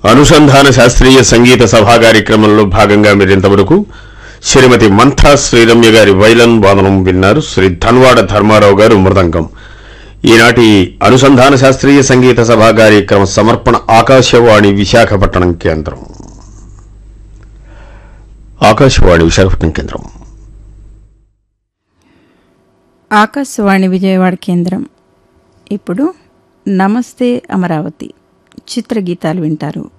అనుసంధాన శాస్త్రీయ సంగీత సభా కార్యక్రమంలో భాగంగా మీరింతవరకు శ్రీమతి మంథా శ్రీరమ్య గారి వైలన్ వాదనం విన్నారు. శ్రీ ధన్వాడ ధర్మారావు గారు మృదంగం. ఈనాటి అనుసంధాన శాస్త్రీయ సంగీత సభా కార్యక్రమ సమర్పణ ఆకాశవాణి విశాఖపట్నం కేంద్రం. ఆకాశవాణి విశాఖపట్నం కేంద్రం. ఆకాశవాణి విజయవాడ కేంద్రం. ఇప్పుడు నమస్తే అమరావతి చిత్రగీతాలు వింటారు.